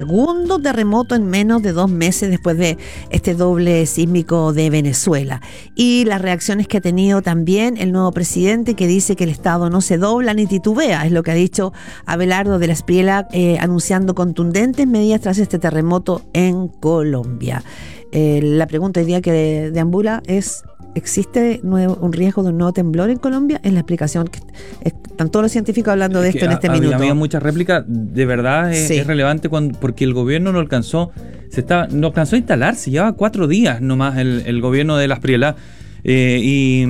segundo terremoto en menos de 2 meses después de este doble sísmico de Venezuela. Y las reacciones que ha tenido también el nuevo presidente, que dice que el Estado no se dobla ni titubea, es lo que ha dicho Abelardo de la Espriella, anunciando contundentes medidas tras este terremoto en Colombia. La pregunta hoy día que deambula es: ¿existe un riesgo de un nuevo temblor en Colombia? Es la explicación que están todos los científicos hablando de esto en este minuto. Había muchas réplicas, de verdad es relevante porque el gobierno no alcanzó a instalarse, lleva 4 días nomás el gobierno de la Espriella, y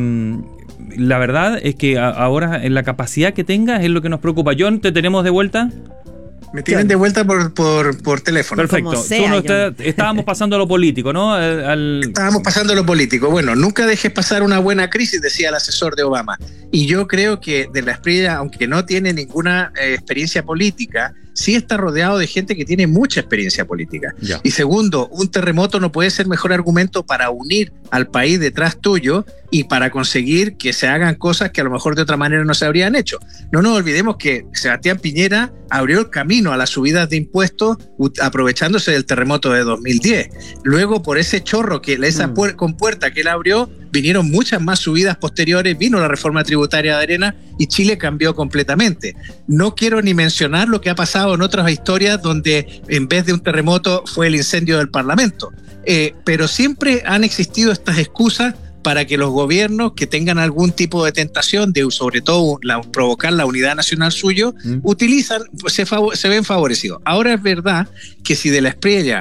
la verdad es que ahora en la capacidad que tenga es lo que nos preocupa. John, ¿te tenemos de vuelta? Me tienen de vuelta por teléfono. Perfecto. Estábamos pasando a lo político, ¿no? Estábamos pasando a lo político. Bueno, nunca dejes pasar una buena crisis, decía el asesor de Obama. Y yo creo que de la Espriella, aunque no tiene ninguna experiencia política, sí está rodeado de gente que tiene mucha experiencia política. Ya. Y segundo, un terremoto no puede ser mejor argumento para unir al país detrás tuyo y para conseguir que se hagan cosas que a lo mejor de otra manera no se habrían hecho. No nos olvidemos que Sebastián Piñera abrió el camino a las subidas de impuestos aprovechándose del terremoto de 2010. Luego, por ese chorro, esa compuerta que él abrió, vinieron muchas más subidas posteriores, vino la reforma tributaria de Arena y Chile cambió completamente. No quiero ni mencionar lo que ha pasado en otras historias donde en vez de un terremoto fue el incendio del Parlamento. Pero siempre han existido estas excusas para que los gobiernos que tengan algún tipo de tentación de, sobre todo, provocar la unidad nacional suyo, utilizan, se ven favorecidos. Ahora es verdad que si de la Espriella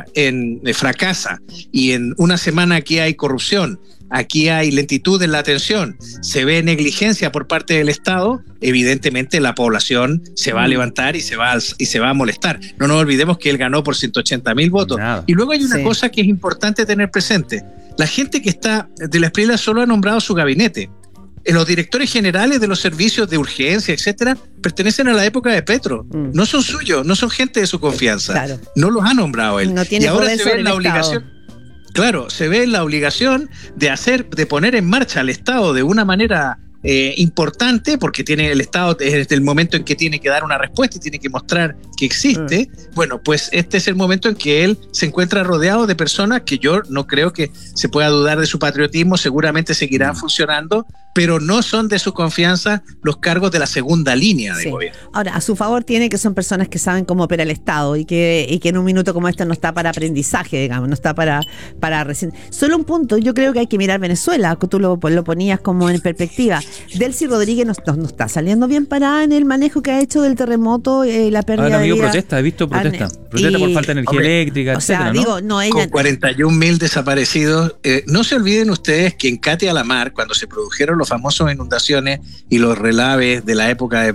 fracasa y en una semana aquí hay corrupción, aquí hay lentitud en la atención, se ve negligencia por parte del Estado, evidentemente la población se va a levantar y se va a molestar. No nos olvidemos que él ganó por 180.000 votos. Nada. Y luego hay una cosa que es importante tener presente. La gente que está de la Espriella solo ha nombrado su gabinete. Los directores generales de los servicios de urgencia, etcétera, pertenecen a la época de Petro. No son suyos, no son gente de su confianza. Claro. No los ha nombrado él. No tiene y ahora poder se ve sobre en la obligación. Claro, se ve en la obligación de poner en marcha al Estado de una manera importante, porque tiene el Estado desde el momento en que tiene que dar una respuesta y tiene que mostrar que existe. Bueno, pues este es el momento en que él se encuentra rodeado de personas que yo no creo que se pueda dudar de su patriotismo, seguramente seguirán funcionando, pero no son de su confianza los cargos de la segunda línea de gobierno. Ahora, a su favor tiene que son personas que saben cómo opera el Estado y que en un minuto como este no está para aprendizaje, digamos, no está para recién. Solo un punto, yo creo que hay que mirar Venezuela, que tú lo ponías como en perspectiva. Delcy Rodríguez no está saliendo bien parada en el manejo que ha hecho del terremoto, la pérdida de vida. Protesta, he visto protesta por falta de energía eléctrica, etcétera, ¿no? Con 41.000 desaparecidos. No se olviden ustedes que en Katia la Mar, cuando se produjeron los famosas inundaciones y los relaves de la época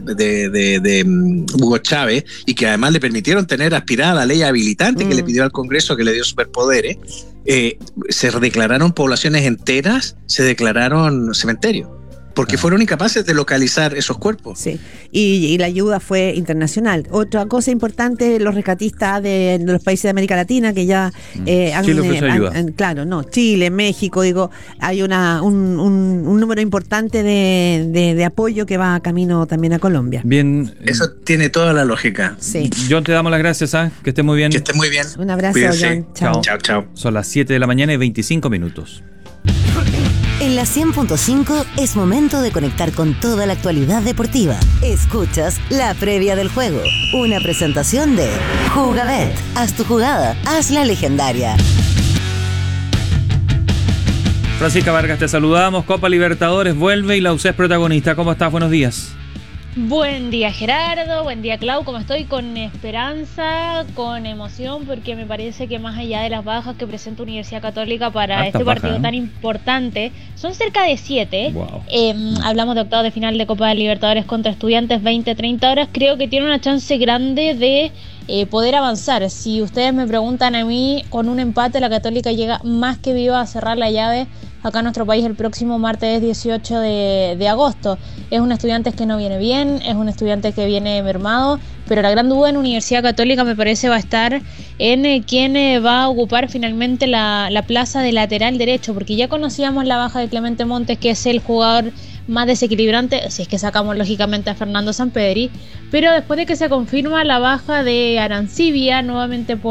de Hugo Chávez, y que además le permitieron tener aspirada la ley habilitante que le pidió al Congreso, que le dio superpoderes, se declararon poblaciones enteras, se declararon cementerios, porque fueron incapaces de localizar esos cuerpos. Sí, y la ayuda fue internacional. Otra cosa importante, los rescatistas de los países de América Latina que ya Chile, México, hay un número importante de apoyo que va camino también a Colombia. Bien. Eso tiene toda la lógica. Sí. John, te damos las gracias, que estés muy bien. Que estés muy bien. Un abrazo, Cuídese. John. Chao. Son las 7 de la mañana y 25 minutos. En la 100.5 es momento de conectar con toda la actualidad deportiva. Escuchas la previa del juego, una presentación de Jugabet. Haz tu jugada, hazla legendaria. Francisca Vargas, te saludamos. Copa Libertadores vuelve y la UC es protagonista. ¿Cómo estás? Buenos días. Buen día, Gerardo, buen día, Clau. Como estoy con esperanza, con emoción, porque me parece que más allá de las bajas que presenta Universidad Católica para este partido tan importante, son cerca de 7. Wow. Hablamos de octavos de final de Copa de Libertadores contra Estudiantes, 20-30 horas. Creo que tiene una chance grande de poder avanzar. Si ustedes me preguntan a mí, con un empate la Católica llega más que viva a cerrar la llave acá en nuestro país el próximo martes 18 de agosto. Es un Estudiantes que no viene bien, es un Estudiantes que viene mermado, pero la gran duda en Universidad Católica me parece va a estar en quién va a ocupar finalmente la plaza de lateral derecho, porque ya conocíamos la baja de Clemente Montes, que es el jugador más desequilibrante, si es que sacamos lógicamente a Fernando Sampedri, pero después de que se confirma la baja de Arancibia nuevamente